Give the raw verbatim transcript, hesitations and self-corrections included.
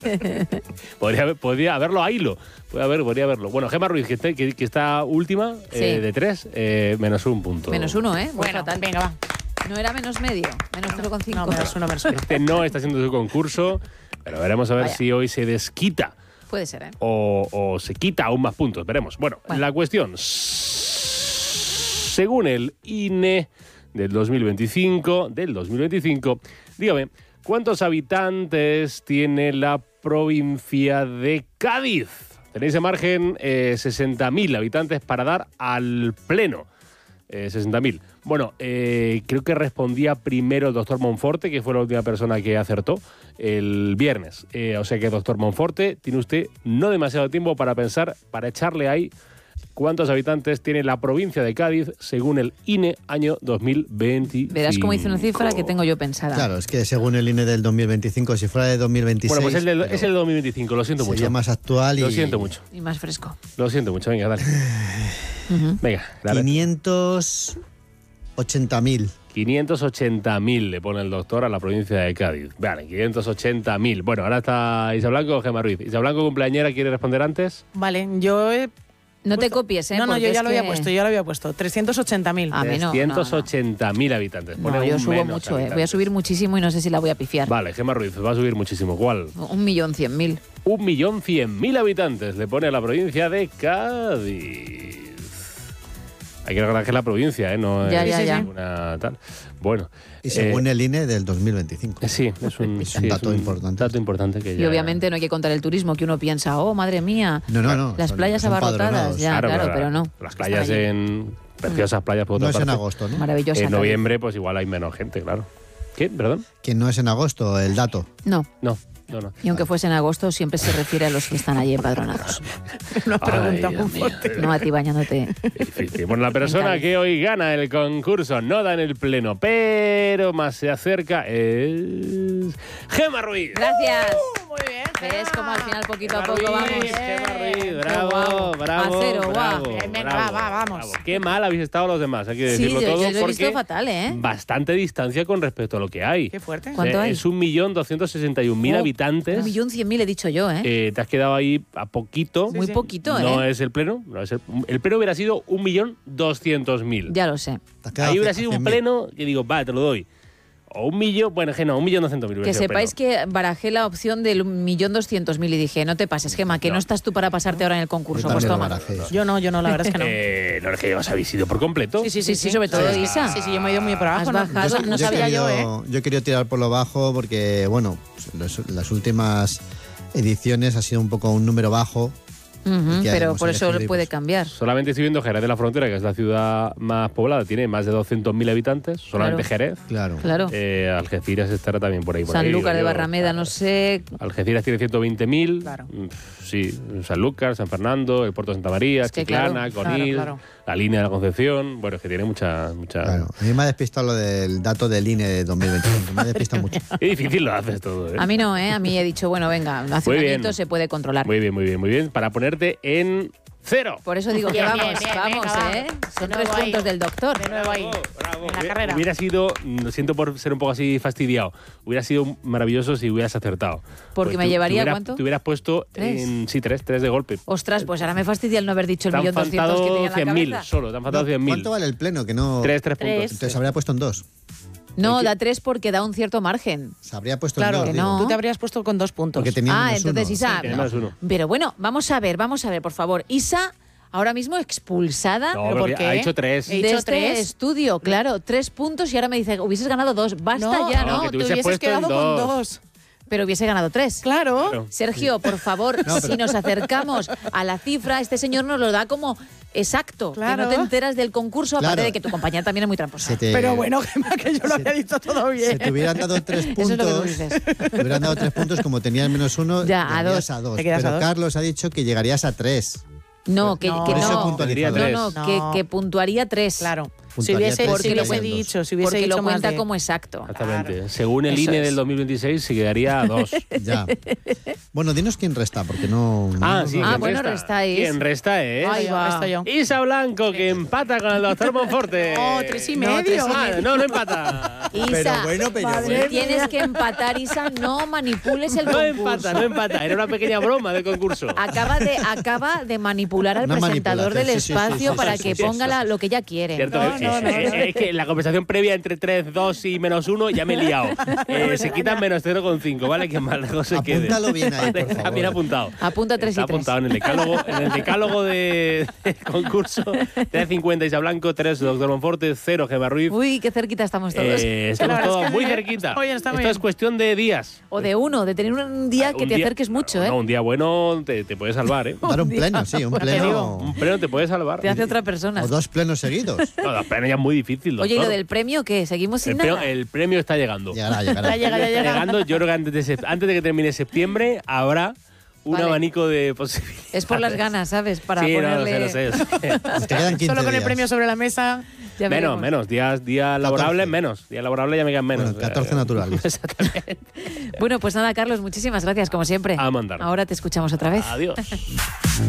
podría, podría haberlo a hilo. Podría, haber, podría haberlo. Bueno, Gemma Ruiz, que, está, que, que está última, sí. eh, de tres, eh, menos un punto. Menos uno, ¿eh? Bueno, fatal. venga, va. No era menos medio, menos cero coma cinco. No, menos uno, menos uno. Este no está haciendo su concurso, pero veremos a ver Vaya. si hoy se desquita. Puede ser, ¿eh? O, o se quita aún más puntos, veremos. Bueno, bueno, la cuestión. Según el I N E del dos mil veinticinco, del dos mil veinticinco, dígame, ¿cuántos habitantes tiene la provincia de Cádiz? Tenéis en margen eh, sesenta mil habitantes para dar al pleno. Eh, sesenta mil. Bueno, eh, creo que respondía primero el doctor Monforte, que fue la última persona que acertó el viernes. Eh, o sea que, doctor Monforte, tiene usted no demasiado tiempo para pensar, para echarle ahí cuántos habitantes tiene la provincia de Cádiz según el I N E año dos mil veinticinco. Verás cómo dice una cifra que tengo yo pensada. Claro, es que según el I N E del dos mil veinticinco, si fuera de dos mil veintiséis... Bueno, pues es el, es el dos mil veinticinco, lo siento sería mucho. Sería más actual y... Lo siento mucho. Y más fresco. Lo siento mucho, venga, dale. uh-huh. Venga, dale. quinientos ochenta mil. quinientos ochenta mil le pone el doctor a la provincia de Cádiz. Vale, quinientos ochenta mil. Bueno, ahora está Isa Blanco o Gemma Ruiz. Isa Blanco, cumpleañera, ¿quiere responder antes? Vale, yo he... No puesto... te copies, ¿eh? No, no, yo ya es lo que... había puesto, yo ya lo había puesto. trescientos ochenta mil. A mí no, trescientos ochenta mil no, no. habitantes. Pone no, yo un subo menos mucho, habitantes. ¿eh? Voy a subir muchísimo y no sé si la voy a pifiar. Vale, Gemma Ruiz, va a subir muchísimo. ¿Cuál? Un millón cien mil. Un millón cien mil habitantes le pone a la provincia de Cádiz. Hay que recordar que es la provincia, ¿eh? No ya, es ya, ya. una tal. Bueno. Y según eh, el I N E del dos mil veinticinco. Sí, es un, es sí, un dato es un importante. dato importante que ya... Y obviamente no hay que contar el turismo, que uno piensa, oh, madre mía, no, no, no, las son, playas son abarrotadas. Ya, claro, claro, pero no. Las playas en... Preciosas playas por otra No es parte. en agosto, ¿no? Maravillosa. En noviembre, pues igual hay menos gente, claro. ¿Qué? ¿Perdón? Que no es en agosto el dato. No. No. No, no. Y aunque fuese en agosto, siempre se refiere a los que están allí empadronados. Una pregunta Ay, muy fuerte. No a ti bañándote. Difícil. Bueno, la persona que hoy gana el concurso no da en el pleno, pero más se acerca es Gemma Ruiz. Gracias. Uh, muy bien. ¿Ves cómo al final poquito a Gemma poco Ruiz, vamos? Gemma Ruiz, Qué bravo, guau. bravo, A cero, bravo, guau. Bien, venga, bravo, va, va, vamos. bravo. Qué mal habéis estado los demás, hay que Sí, decirlo yo, todo, yo lo he porque visto fatal, ¿eh? bastante distancia con respecto a lo que hay. Qué fuerte. ¿Cuánto Eh, hay? Es un millón doscientos sesenta y un mil Oh, habitantes. Un millón cien mil he dicho yo, ¿eh? Eh, te has quedado ahí a poquito. Muy sí. poquito, ¿eh? No es el pleno. No es el, el pleno hubiera sido un millón doscientos mil. Ya lo sé. Te has quedado Ahí hubiera a sido cien un mil. pleno que digo, va, te lo doy. O un millón, bueno, que no, un millón doscientos mil. Que sepáis que barajé la opción del millón doscientos mil y dije, no te pases, Gemma, que no. no estás tú para pasarte ahora en el concurso. Yo Pues también toma. lo barajé. Yo no, yo no, la verdad es que no. Eh, no es que os habéis ido por completo. Sí, sí, sí, Sí, sobre todo sí, Isa. Sí, sí, yo me he ido muy por abajo. Has no, bajado, no, no Yo he sabía yo, ¿eh? querido- Yo he querido tirar por lo bajo porque, bueno, pues, los- las últimas ediciones ha sido un poco un número bajo. Ujú, ¿Qué pero haremos? por eso Elegir, puede pues, cambiar. Solamente estoy viendo Jerez de la Frontera, que es la ciudad más poblada, tiene más de doscientos mil habitantes, solamente Claro. Jerez. Claro. Claro. Eh, Algeciras estará también por ahí. Por ahí, Sanlúcar de digo yo. Barrameda, no sé. Algeciras tiene ciento veinte mil. Claro. Sí, Sanlúcar, San Fernando, el Puerto de Santa María, Es que Chiclana, claro, Conil, claro, claro. la línea de la Concepción. Bueno, es que tiene mucha. mucha... Claro. A mí me ha despistado lo del dato del I N E de dos mil veinticinco. Me ha despistado mucho. Qué difícil lo haces todo, ¿eh? A mí no, ¿eh? A mí he dicho, bueno, venga, hace Muy un bien. añito se puede controlar. Muy bien, muy bien, muy bien. Para ponerte en cero. Por eso digo que Bien, vamos, bien, bien, vamos, venga, va. ¿eh? Son De tres nuevo ahí. puntos del doctor. De nuevo ahí. Bravo. En la Hubiera- carrera. Hubiera sido, lo siento por ser un poco así fastidiado, hubiera sido maravilloso si hubieras acertado. Porque me tú- llevaría, te hubiera- ¿cuánto? Te hubieras puesto ¿Tres? en. Sí, tres, tres de golpe. Ostras, pues ahora me fastidia el no haber dicho el Te han millón doscientos que tenía faltado en la cien mil cabeza. solo, te han faltado No, cien mil. ¿Cuánto vale el pleno? Que no... Tres, tres Tres. puntos. Entonces habría puesto en dos. No, ¿Qué? da tres porque da un cierto margen. Se habría puesto Claro, en dos. que digo. no. Tú te habrías puesto con dos puntos. Porque tenía Ah, menos entonces uno. Isa. Sí, tiene menos uno. Pero bueno, vamos a ver, vamos a ver, por favor. Isa, ahora mismo expulsada No, ¿Pero por porque qué? ha hecho tres. He de dicho este tres. estudio, claro, tres puntos y ahora me dice, hubieses ganado dos. Basta No, ya, no, ¿no? que te tú hubieses hubieses puesto en quedado con dos. dos. Pero hubiese ganado tres. Claro. Claro. Sergio, por favor, No, pero- si nos acercamos a la cifra, este señor nos lo da como exacto. Claro. Que no te enteras del concurso, aparte Claro. de que tu compañera también es muy tramposa. Se te- Pero bueno, Gemma, que yo lo había dicho todo Se bien. te hubieran dado tres puntos. Eso es lo que tú dices. Te hubieran dado tres puntos, como tenías menos uno, Ya, a llegarías dos. a dos. Te quedas Pero a dos. Carlos ha dicho que llegarías a tres. No, que No. que Por eso he no. puntualizado. No, Tres. no, No. Que, que puntuaría tres. Claro. Si Puntuaría hubiese, tres, si porque hubiese lo- dicho, si hubiese Porque dicho lo más cuenta de- como exacto. Exactamente. Claro. Según el Eso I N E es. del dos mil veintiséis se quedaría a dos. Ya. Bueno, dinos quién resta, porque no... Ah, no- sí. Ah, ¿quién bueno, resta? restáis. ¿Quién resta, eh? Ahí va. Resto yo. Isa Blanco, que empata con el doctor Monforte. Oh, tres y No, medio. tres y Ah, medio. no, no empata. Isa, Pero bueno, pero si bueno. tienes que empatar, Isa, no manipules el No concurso. empata, no empata. Era una pequeña broma del concurso. Acaba de, acaba de manipular al Una presentador del manipulación, sí, sí, sí, espacio sí, para sí, que sí, ponga sí, la- sí. lo que ella quiere. Cierto, No, es, no, no, es- no. es que la conversación previa entre tres, dos y menos uno ya me he liado. Eh, se quitan menos cero coma cinco, ¿vale? Que más lejos se quede. Apúntalo bien ahí, por Está favor. bien apuntado. Apunta tres Está y tres. apuntado en el decálogo, en el decálogo de, de concurso. tres cincuenta Isa Blanco, tres doctor Monforte, cero Gemma Ruiz. Uy, qué cerquita estamos todos. Eh, La estamos verdad todos es que muy bien, cerquita. está bien, está Esto bien. es cuestión de días. O de uno, de tener un día que Un te día- acerques mucho, ¿eh? No, un día bueno te, te puede salvar, ¿eh? Dar un pleno, sí, un te digo. pleno. Un pleno te puede salvar. Te hace otra persona. O dos plenos seguidos. No, dos plenos ya es muy difícil, doctor. Oye, ¿y lo del premio qué? ¿Seguimos sin el, premio, nada? el premio está llegando. Llegará, llegará. Ya llega, ya llega. Llegando, yo creo que antes de, sep- antes de que termine septiembre habrá un Vale. abanico de posibilidades. Es por las ganas, ¿sabes? Para sí, ponerle... no, lo sé, lo sé. lo sé. Te quedan quince Solo con el días. premio sobre la mesa. Ya menos, veremos. menos. Días, días laborables, menos. Días laborables ya me quedan menos. Bueno, catorce naturales. Exactamente. Bueno, pues nada, Carlos, muchísimas gracias, como siempre. A mandar. Ahora te escuchamos otra vez. Adiós.